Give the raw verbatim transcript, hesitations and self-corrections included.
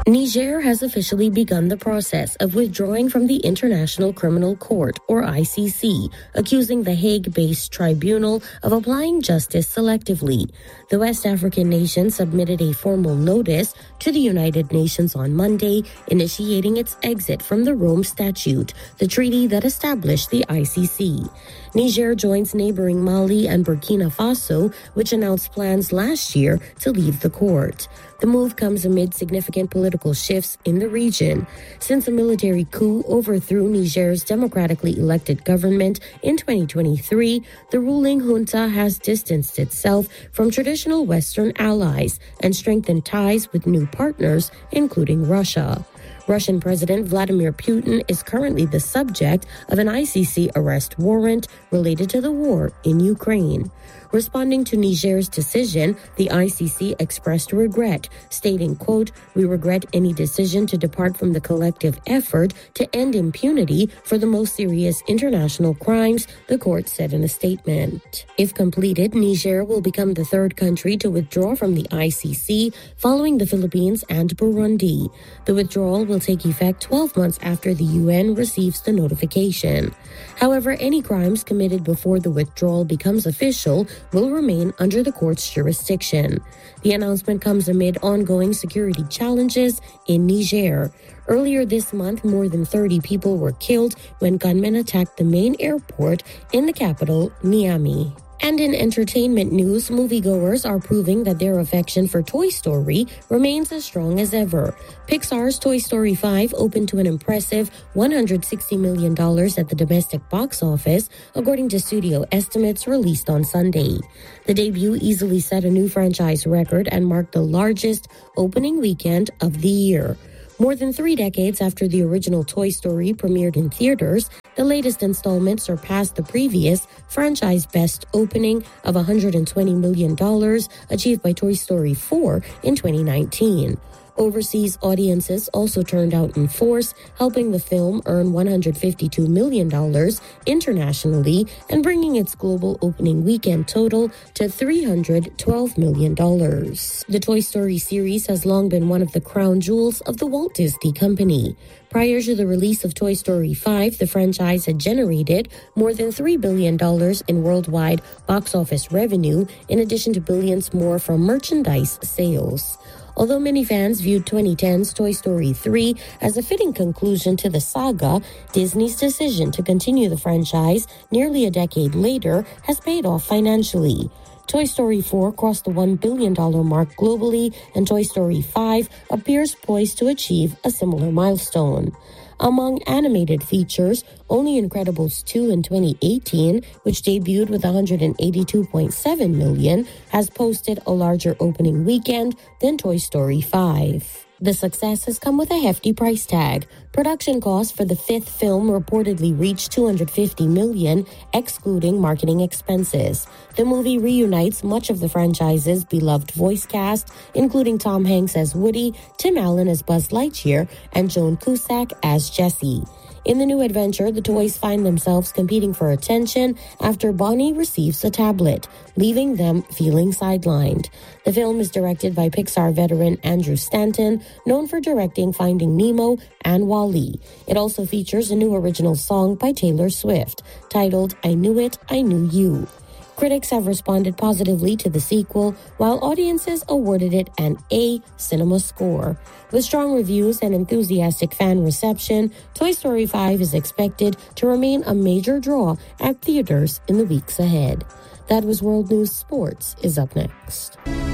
Niger has officially begun the process of withdrawing from the International Criminal Court, or I C C, accusing the Hague-based tribunal of applying justice selectively. The West African nation submitted a formal notice to the United Nations on Monday, initiating its exit from the Rome Statute, the treaty that established the I C C. Niger joins neighboring Mali and Burkina Faso, which announced plans last year to leave the court. The move comes amid significant political shifts in the region. Since a military coup overthrew Niger's democratically elected government in twenty twenty-three, the ruling junta has distanced itself from traditional Western allies and strengthened ties with new partners, including Russia. Russian President Vladimir Putin is currently the subject of an I C C arrest warrant related to the war in Ukraine. Responding to Niger's decision, the I C C expressed regret, stating, quote, "We regret any decision to depart from the collective effort to end impunity for the most serious international crimes," the court said in a statement. If completed, Niger will become the third country to withdraw from the I C C, following the Philippines and Burundi. The withdrawal will take effect twelve months after the U N receives the notification. However, any crimes committed before the withdrawal becomes official will remain under the court's jurisdiction. The announcement comes amid ongoing security challenges in Niger. Earlier this month, more than thirty people were killed when gunmen attacked the main airport in the capital, Niamey. And in entertainment news, moviegoers are proving that their affection for Toy Story remains as strong as ever. Pixar's Toy Story five opened to an impressive one hundred sixty million dollars at the domestic box office, according to studio estimates released on Sunday. The debut easily set a new franchise record and marked the largest opening weekend of the year. More than three decades after the original Toy Story premiered in theaters, the latest installment surpassed the previous franchise best opening of one hundred twenty million dollars achieved by Toy Story four in twenty nineteen. Overseas audiences also turned out in force, helping the film earn one hundred fifty-two million dollars internationally and bringing its global opening weekend total to three hundred twelve million dollars. The Toy Story series has long been one of the crown jewels of the Walt Disney Company. Prior to the release of Toy Story five, the franchise had generated more than three billion dollars in worldwide box office revenue, in addition to billions more from merchandise sales. Although many fans viewed twenty ten's Toy Story three as a fitting conclusion to the saga, Disney's decision to continue the franchise nearly a decade later has paid off financially. Toy Story four crossed the one billion dollars mark globally, and Toy Story five appears poised to achieve a similar milestone. Among animated features, only Incredibles two in twenty eighteen, which debuted with one hundred eighty-two point seven million dollars, has posted a larger opening weekend than Toy Story five. The success has come with a hefty price tag. Production costs for the fifth film reportedly reached two hundred fifty million dollars, excluding marketing expenses. The movie reunites much of the franchise's beloved voice cast, including Tom Hanks as Woody, Tim Allen as Buzz Lightyear, and Joan Cusack as Jessie. In the new adventure, the toys find themselves competing for attention after Bonnie receives a tablet, leaving them feeling sidelined. The film is directed by Pixar veteran Andrew Stanton, known for directing Finding Nemo and WALL-E. It also features a new original song by Taylor Swift, titled I Knew It, I Knew You. Critics have responded positively to the sequel, while audiences awarded it an A cinema score. With strong reviews and enthusiastic fan reception, Toy Story five is expected to remain a major draw at theaters in the weeks ahead. That was World News. Sports is up next.